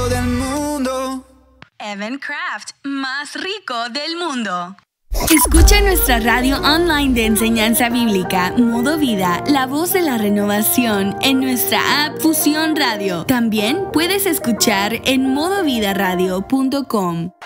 Del mundo. Evan Craft, más rico del mundo. Escucha nuestra radio online de enseñanza bíblica, Modo Vida, la voz de la renovación, en nuestra app Fusión Radio. También puedes escuchar en modovidaradio.com.